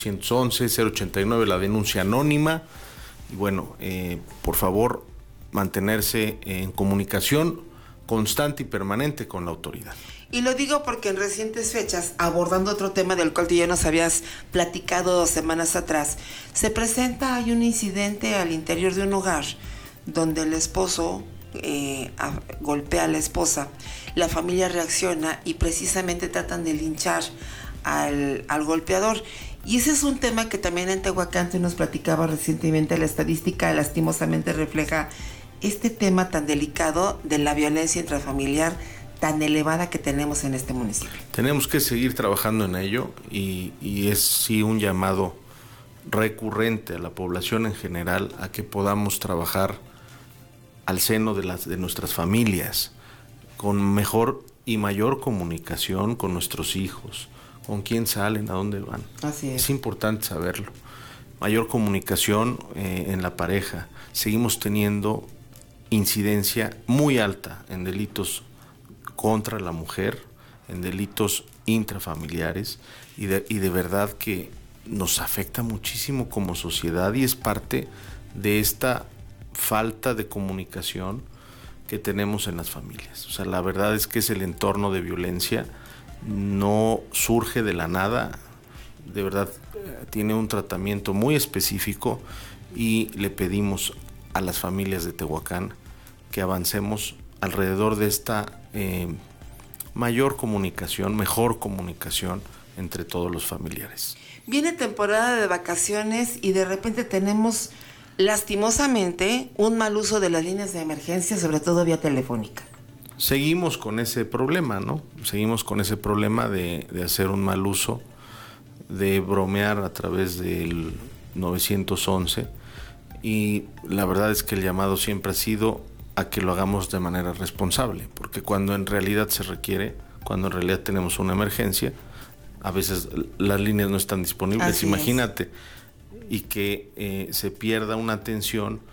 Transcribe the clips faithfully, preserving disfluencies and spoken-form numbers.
ciento once, cero ochenta y nueve, la denuncia anónima. Y bueno, eh, por favor, mantenerse en comunicación constante y permanente con la autoridad. Y lo digo porque en recientes fechas, abordando otro tema del cual tú ya nos habías platicado dos semanas atrás, se presenta, hay un incidente al interior de un hogar donde el esposo eh, a, golpea a la esposa, la familia reacciona y precisamente tratan de linchar al, al golpeador. Y ese es un tema que también en Tehuacán se nos platicaba recientemente. La estadística lastimosamente refleja este tema tan delicado de la violencia intrafamiliar tan elevada que tenemos en este municipio. Tenemos que seguir trabajando en ello y, y es sí un llamado recurrente a la población en general a que podamos trabajar al seno de, las, de nuestras familias, con mejor y mayor comunicación con nuestros hijos, con quién salen, a dónde van. Así es. Es importante saberlo. Mayor comunicación eh, en la pareja. Seguimos teniendo incidencia muy alta en delitos contra la mujer, en delitos intrafamiliares, y de, y de verdad que nos afecta muchísimo como sociedad y es parte de esta falta de comunicación que tenemos en las familias. O sea, la verdad es que es el entorno de violencia, no surge de la nada, de verdad tiene un tratamiento muy específico y le pedimos a las familias de Tehuacán que avancemos alrededor de esta eh, mayor comunicación, mejor comunicación entre todos los familiares. Viene temporada de vacaciones y de repente tenemos lastimosamente un mal uso de las líneas de emergencia, sobre todo vía telefónica. Seguimos con ese problema, ¿no? Seguimos con ese problema de, de hacer un mal uso, de bromear a través del nueve once, y la verdad es que el llamado siempre ha sido a que lo hagamos de manera responsable, porque cuando en realidad se requiere, cuando en realidad tenemos una emergencia, a veces las líneas no están disponibles. Así Imagínate, es. y que eh, se pierda una atención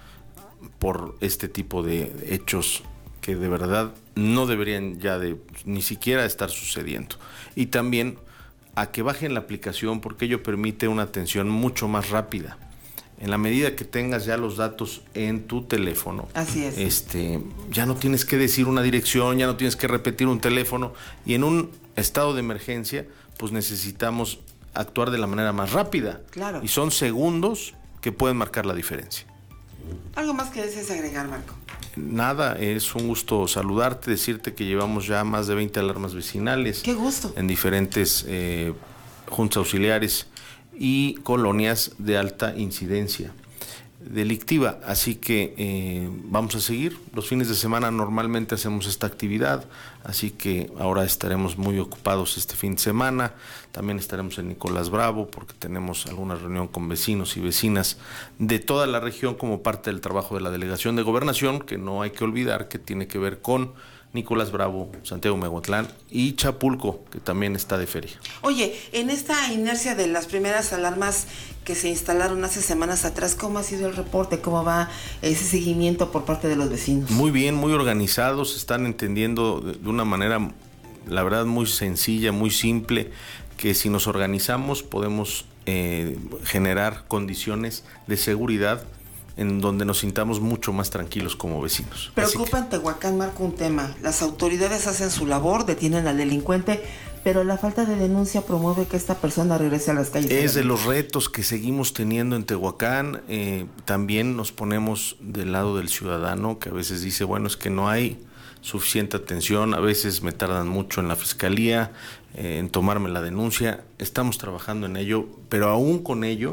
por este tipo de hechos que de verdad no deberían ya de ni siquiera estar sucediendo. Y también a que bajen la aplicación, porque ello permite una atención mucho más rápida. En la medida que tengas ya los datos en tu teléfono, así es. Este, ya no tienes que decir una dirección, ya no tienes que repetir un teléfono, y en un estado de emergencia, pues necesitamos actuar de la manera más rápida. Claro. Y son segundos que pueden marcar la diferencia. ¿Algo más que desees agregar, Marco? Nada, es un gusto saludarte, decirte que llevamos ya más de veinte alarmas vecinales. ¡Qué gusto! En diferentes eh, juntas auxiliares y colonias de alta incidencia delictiva, así que eh, vamos a seguir. Los fines de semana normalmente hacemos esta actividad, así que ahora estaremos muy ocupados este fin de semana. También estaremos en Nicolás Bravo porque tenemos alguna reunión con vecinos y vecinas de toda la región como parte del trabajo de la Delegación de Gobernación, que no hay que olvidar que tiene que ver con Nicolás Bravo, Santiago Mehuatlán y Chapulco, que también está de feria. Oye, en esta inercia de las primeras alarmas que se instalaron hace semanas atrás, ¿cómo ha sido el reporte? ¿Cómo va ese seguimiento por parte de los vecinos? Muy bien, muy organizados, están entendiendo de, de una manera, la verdad, muy sencilla, muy simple, que si nos organizamos podemos eh, generar condiciones de seguridad en donde nos sintamos mucho más tranquilos como vecinos. Preocupa en Tehuacán, Marco, un tema. Las autoridades hacen su labor, detienen al delincuente, pero la falta de denuncia promueve que esta persona regrese a las calles. Es de los retos que seguimos teniendo en Tehuacán. Eh, también nos ponemos del lado del ciudadano, que a veces dice, bueno, es que no hay suficiente atención, a veces me tardan mucho en la fiscalía, eh, en tomarme la denuncia. Estamos trabajando en ello, pero aún con ello,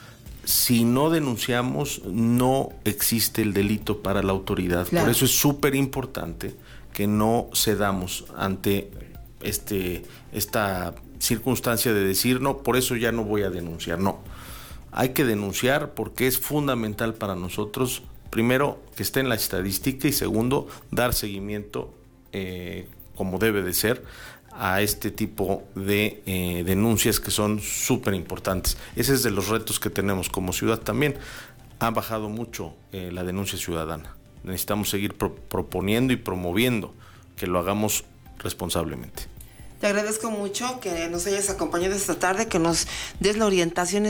si no denunciamos, no existe el delito para la autoridad. Claro. Por eso es súper importante que no cedamos ante este, esta circunstancia de decir, no, por eso ya no voy a denunciar. No, hay que denunciar porque es fundamental para nosotros, primero, que esté en la estadística y segundo, dar seguimiento eh, como debe de ser a este tipo de eh, denuncias que son súper importantes. Ese es de los retos que tenemos como ciudad también. Ha bajado mucho eh, la denuncia ciudadana. Necesitamos seguir pro- proponiendo y promoviendo que lo hagamos responsablemente. Te agradezco mucho que nos hayas acompañado esta tarde, que nos des la orientación